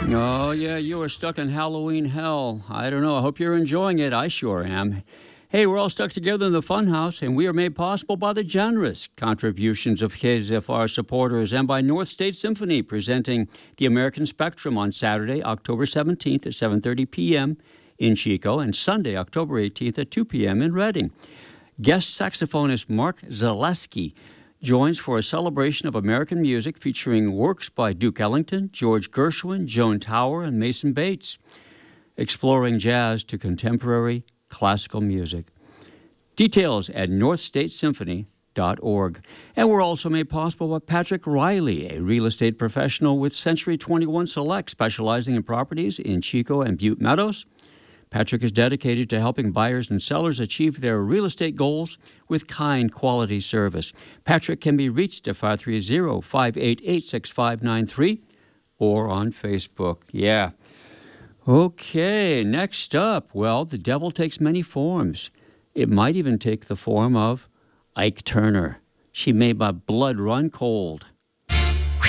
Oh, yeah, you are stuck in Halloween hell. I don't know. I hope you're enjoying it. I sure am. Hey, we're all stuck together in the Funhouse, and we are made possible by the generous contributions of KZFR supporters and by North State Symphony, presenting the American Spectrum on Saturday, October 17th at 7:30 p.m. in Chico, and Sunday, October 18th at 2 p.m. in Reading. Guest saxophonist Mark Zaleski joins for a celebration of American music featuring works by Duke Ellington, George Gershwin, Joan Tower, and Mason Bates, exploring jazz to contemporary classical music. Details at northstatesymphony.org. And we're also made possible by Patrick Riley, a real estate professional with Century 21 Select, specializing in properties in Chico and Butte Meadows. Patrick is dedicated to helping buyers and sellers achieve their real estate goals with kind, quality service. Patrick can be reached at 530-588-6593 or on Facebook. Yeah. Okay, next up, well, the devil takes many forms. It might even take the form of Ike Turner. She made my blood run cold.